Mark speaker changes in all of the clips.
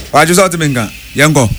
Speaker 1: Why you saw to Minga? Yango.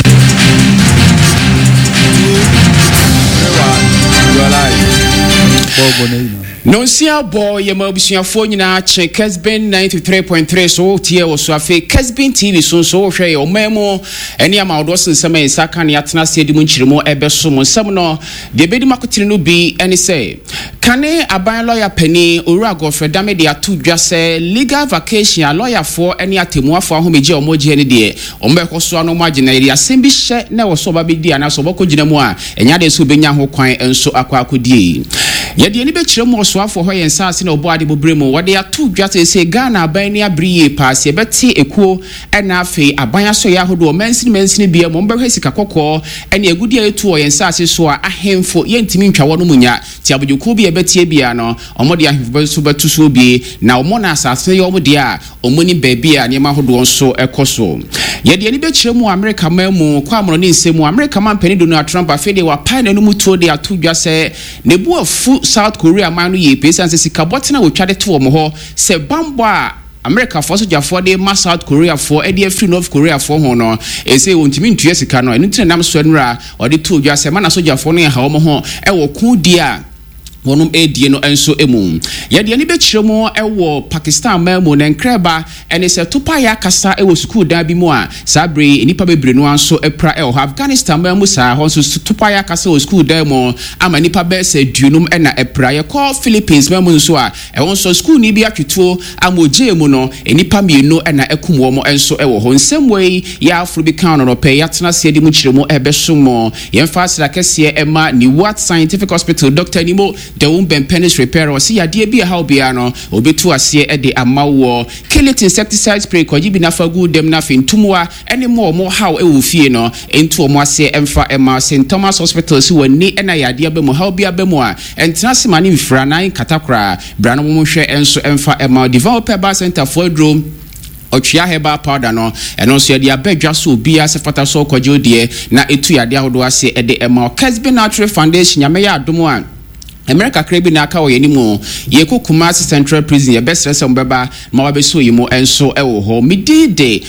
Speaker 2: No sia boy ye mabusia phone na che Kesben 93.3 so tie wo so afi Kesben TV so hwe o memo eni ama odo sensema isaka ne atena se di mu nchirimo ebeso mo nsem no de bedi makotire no bi eni say kane aban lawyer pani Owura Godfrey Dame de atu dwase legal vacation a lawyer for eni atemuafo ahomeje omoje ne de ombeko so ano magina eri asem bi hye na wo so ba bi di ana so boko gina mu a enya de so benya ho kwan enso akwa akodie ye de ni be kire mo so afo ho yen sanse na obo ade bobremu wode atu dwase se Ghana aban ni abriye pass ye beti ekuo ena afi aban aso ya hodo mansini bia mo mbehwe sika kokko ena egudi etu o yen sanse so a ahemfo ye ntimi ntwa wono munya ti abojuku bi ebetie bia no omode ahemfo so betu so bi na omo na asase ye omo de a omoni baabi a niam hodo nso ekoso ye de ni be kire mu America mamu kwa amro ni nsemu America man pani Donald Trump afede wa pan na no mutuo de atu dwase nebu afu South Korea man no ye pesa se sika botena wo twade to wo ho se bambo a America for soldier for the South Korea for e free North Korea for ho no e say wontimi ntue sika no enu tinam so nra o de to dwase man na soldier for no ha wo ho e wo ku dia wonum edie no enso emu ye de ni be kiremo ewo Pakistan mamu na nkreba ene se topa ya kasa ewo school da bi mu a sabre nipa bebre no anso epra Afghanistan mamu sa ho so topa ya kasa o school da mu ama nipa be se duonum ena epra ye call Philippines mamu nso a ewon so school ni bi atwetuo amoje mu no nipa mienu ena ekum wo mo enso ewo ho nsemwe ya afro bi kan no pe ya tena se di mu kiremo ebesomo ye mfa sira kese ema ni What Scientific Hospital Dr. Nimo the womb penis repair or see a dear be a how be ano obetu ase e de amawo kill insecticide spray ko yibi na fa good dem na fin tumwa any more how e wo fie no into omo ase emfa ema St Thomas Hospital si wani e na yade abemu how be abemu a entina se mani mfra nan katakra bra no mo hwe enso emfa ema developer bar center for drum Ochia heba powder no eno so de abedwa so bia se fata so kwaje de na etu yade ahodo ase e de ema Kesben Natural Foundation nyame ya adomo a America krebi na aka oyenimu ye kokuma Central Prison ye best rest mbeba ma wabeso yimo enso ewo ho midide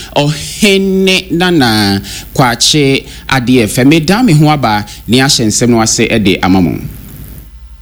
Speaker 2: ohene nana kwache ade efe medame ho aba ni ahyensem no ase ede amamu